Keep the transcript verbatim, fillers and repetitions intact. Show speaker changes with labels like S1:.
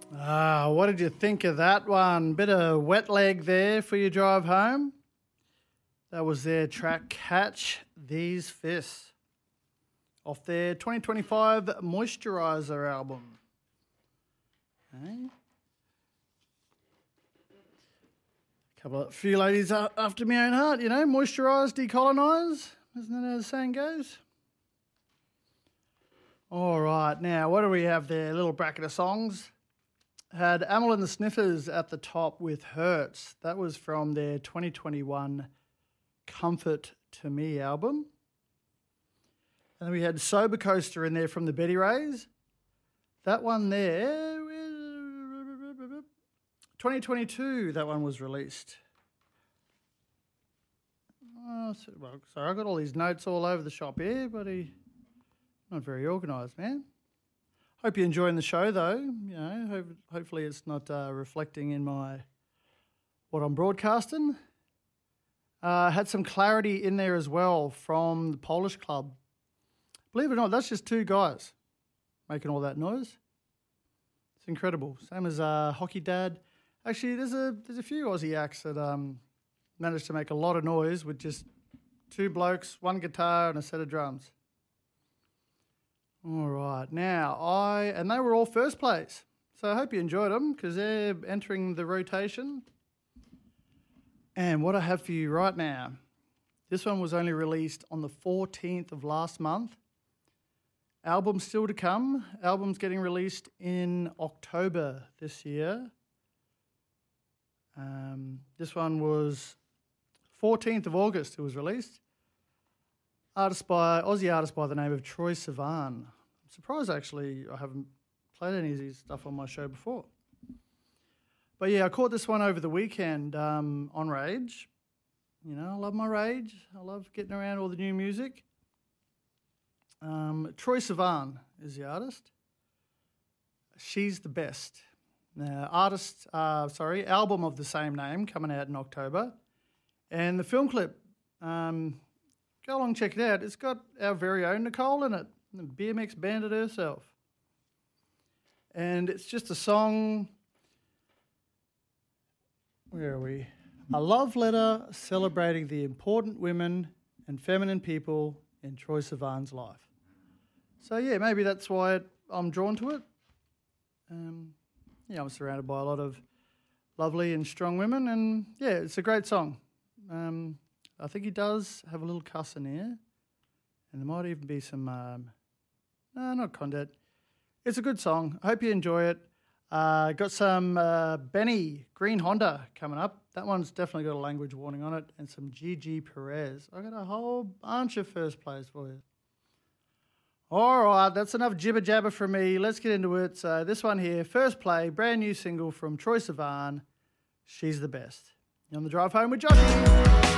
S1: Ah, what did you think of that one? Bit of wet leg there for your drive home. That was their track Catch These Fists off their twenty twenty-five Moisturiser album. Okay. A couple of few ladies after my own heart, you know, moisturise, decolonise. Isn't that how the saying goes? All right, now what do we have there? A little bracket of songs. Had Amyl and the Sniffers at the top with Hurts. That was from their twenty twenty-one Comfort to Me album. And then we had Sober Coaster in there from the Betty Rays. That one there, twenty twenty-two, that one was released. Oh, well, sorry, I got all these notes all over the shop here, but he not very organised, man. Hope you're enjoying the show, though. You know, hope, hopefully it's not uh, reflecting in my what I'm broadcasting. Uh, had some clarity in there as well from the Polish Club. Believe it or not, that's just two guys making all that noise. It's incredible. Same as uh, Hockey Dad. Actually, there's a there's a few Aussie acts that um, managed to make a lot of noise with just two blokes, one guitar, and a set of drums. All right, now I, and they were all first place. So I hope you enjoyed them because they're entering the rotation. And what I have for you right now, this one was only released on the fourteenth of last month. Album still to come. Album's getting released in October this year. Um, this one was fourteenth of August it was released. Artist by, Aussie artist by the name of Troye Sivan. I'm surprised actually I haven't played any of his stuff on my show before. But yeah, I caught this one over the weekend um, on Rage. You know, I love my Rage. I love getting around all the new music. Um, Troye Sivan is the artist. She's the Best. Now, artist, uh, sorry, album of the same name coming out in October. And the film clip, um, go along, check it out. It's got our very own Nicole in it, the B M X bandit herself. And it's just a song, where are we? A love letter celebrating the important women and feminine people in Troye Sivan's life. So, yeah, maybe that's why it, I'm drawn to it. Um, yeah, I'm surrounded by a lot of lovely and strong women, and, yeah, it's a great song. Um, I think he does have a little cuss in here, and there might even be some, um, no, not content. It's a good song. I hope you enjoy it. Uh, got some uh, Benny Green Honda coming up. That one's definitely got a language warning on it, and some Gigi Perez. I got a whole bunch of first plays for you. All right, that's enough jibber jabber from me. Let's get into it. So this one here, first play, brand new single from Troye Sivan. She's the Best. You're on the drive home with Josh.